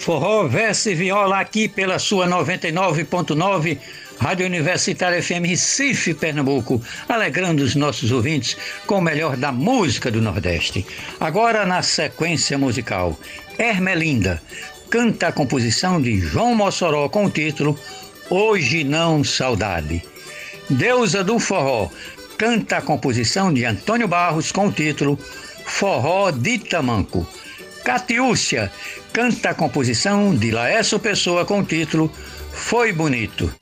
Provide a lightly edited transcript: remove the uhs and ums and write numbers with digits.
Forró, verso e viola aqui pela sua 99.9 Rádio Universitária FM Recife, Pernambuco, alegrando os nossos ouvintes com o melhor da música do Nordeste. Agora na sequência musical, Ermelinda canta a composição de João Mossoró com o título Hoje Não Saudade. Deusa do Forró canta a composição de Antônio Barros com o título Forró de Tamanco. Catiúcia canta a composição de Laércio Pessoa com o título Foi Bonito.